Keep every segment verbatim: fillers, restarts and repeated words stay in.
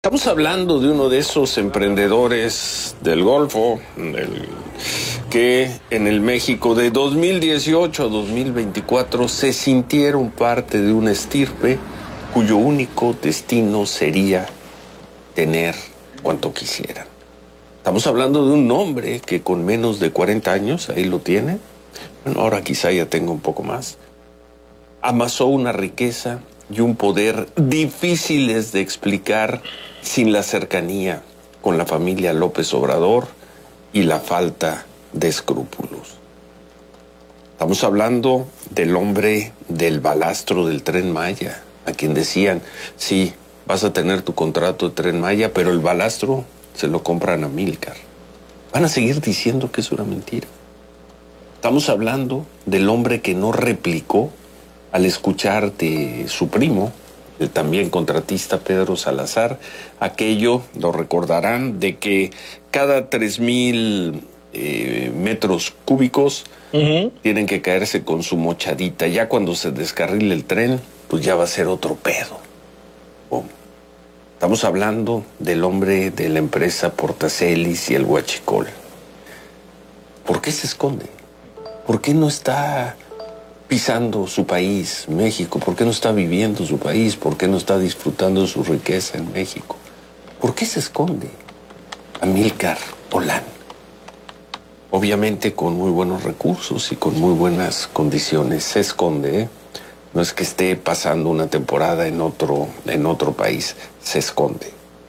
Estamos hablando de uno de esos emprendedores del Golfo, del, que en el México de dos mil dieciocho a dos mil veinticuatro se sintieron parte de una estirpe cuyo único destino sería tener cuanto quisieran. Estamos hablando de un hombre que con menos de cuarenta años, ahí lo tiene, bueno, ahora quizá ya tenga un poco más, amasó una riqueza y un poder difíciles de explicar sin la cercanía con la familia López Obrador y la falta de escrúpulos. Estamos hablando del hombre del balastro del Tren Maya, a quien decían, sí, vas a tener tu contrato de Tren Maya, pero el balastro se lo compran a Amílcar. Van a seguir diciendo que es una mentira. Estamos hablando del hombre que no replicó al escuchar de su primo, el también contratista Pedro Salazar, aquello, lo recordarán, de que cada tres mil eh, metros cúbicos uh-huh. tienen que caerse con su mochadita. Ya cuando se descarrile el tren, pues ya va a ser otro pedo. Oh. Estamos hablando del hombre de la empresa Portacelis y el Huachicol. ¿Por qué se esconde? ¿Por qué no está pisando su país, México? ¿Por qué no está viviendo su país? ¿Por qué no está disfrutando su riqueza en México? ¿Por qué se esconde Amílcar Olán? Obviamente con muy buenos recursos y con muy buenas condiciones. Se esconde, ¿eh? No es que esté pasando una temporada en otro, en otro país, se esconde.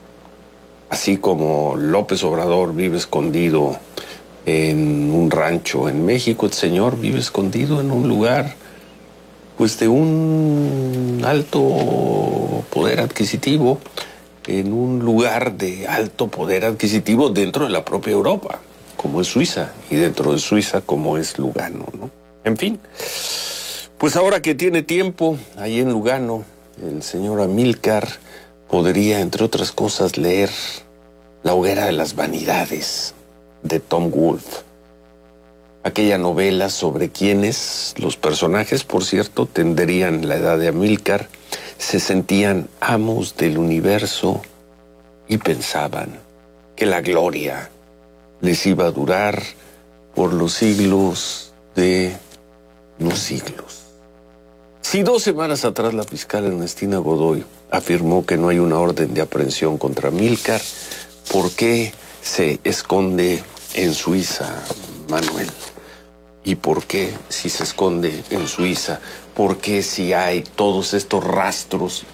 Así como López Obrador vive escondido en un rancho en México, el señor vive escondido en un lugar pues de un alto poder adquisitivo, en un lugar de alto poder adquisitivo dentro de la propia Europa, como es Suiza, y dentro de Suiza como es Lugano, ¿no? En fin, pues ahora que tiene tiempo ahí en Lugano, el señor Amílcar podría, entre otras cosas, leer La hoguera de las vanidades de Tom Wolfe, aquella novela sobre quienes, los personajes, por cierto, tendrían la edad de Amílcar, se sentían amos del universo y pensaban que la gloria les iba a durar por los siglos de los siglos. Si dos semanas atrás la fiscal Ernestina Godoy afirmó que no hay una orden de aprehensión contra Amílcar, ¿por qué se esconde en Suiza, Manuel? ¿Y por qué si se esconde en Suiza? ¿Por qué si hay todos estos rastros?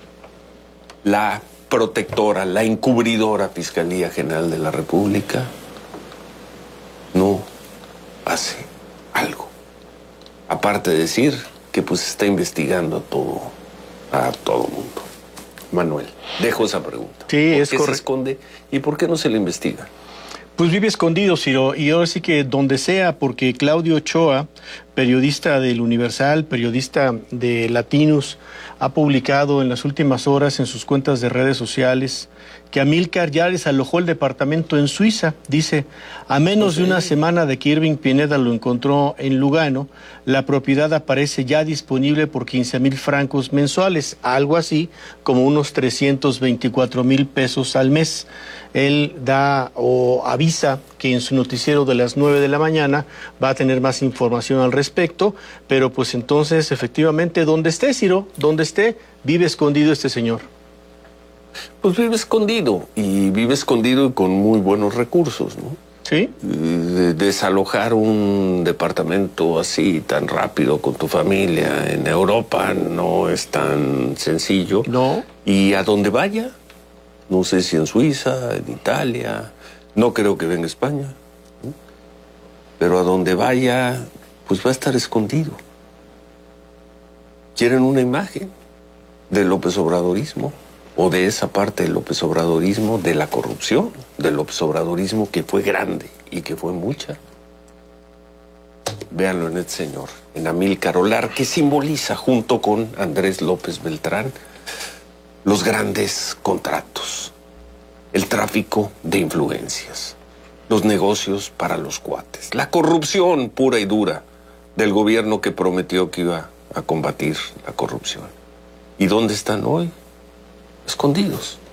La protectora, la encubridora Fiscalía General de la República no hace algo. Aparte de decir que pues está investigando a todo, a todo mundo. Manuel, dejo esa pregunta. Sí, es correcto. ¿Por qué se esconde y por qué no se le investiga? Pues vive escondido, Ciro, y ahora sí que donde sea, porque Claudio Ochoa, periodista del Universal, periodista de Latinus, ha publicado en las últimas horas en sus cuentas de redes sociales que Amílcar ya desalojó el departamento en Suiza. Dice, a menos de una semana de que Irving Pineda lo encontró en Lugano, la propiedad aparece ya disponible por quince mil francos mensuales, algo así como unos trescientos veinticuatro mil pesos al mes. Él da o avisa que en su noticiero de las nueve de la mañana va a tener más información al respecto, pero pues entonces efectivamente, donde esté, Ciro, donde esté, vive escondido este señor. Pues vive escondido, y vive escondido y con muy buenos recursos, ¿no? Sí. De desalojar un departamento así tan rápido con tu familia en Europa no es tan sencillo. No. Y a donde vaya, no sé si en Suiza, en Italia, no creo que venga a España, ¿no? Pero a donde vaya, pues va a estar escondido. ¿Quieren una imagen del López Obradorismo? O de esa parte del López Obradorismo, de la corrupción, del López Obradorismo que fue grande y que fue mucha. Véanlo en este señor, en Amílcar Olán, que simboliza junto con Andrés López Beltrán los grandes contratos, el tráfico de influencias, los negocios para los cuates, la corrupción pura y dura del gobierno que prometió que iba a combatir la corrupción. ¿Y dónde están hoy? Escondidos.